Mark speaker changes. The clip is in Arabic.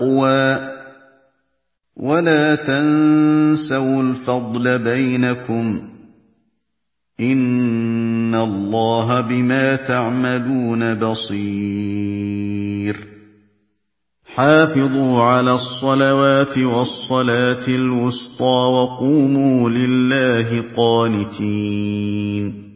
Speaker 1: ولا تنسوا الفضل بينكم إن الله بما تعملون بصير حافظوا على الصلوات والصلاة الوسطى وقوموا لله قانتين